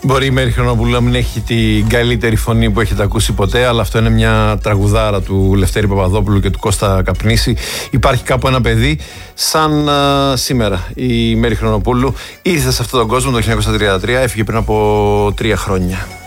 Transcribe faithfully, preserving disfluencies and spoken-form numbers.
Μπορεί η Μέρη Χρονοπούλου να μην έχει την καλύτερη φωνή που έχετε ακούσει ποτέ, αλλά αυτό είναι μια τραγουδάρα του Λευτέρη Παπαδόπουλου και του Κώστα Καπνίση. Υπάρχει κάπου ένα παιδί σαν α, σήμερα. Η Μέρη Χρονοπούλου ήρθε σε αυτόν τον κόσμο το χίλια εννιακόσια τριάντα τρία, έφυγε πριν από τρία χρόνια.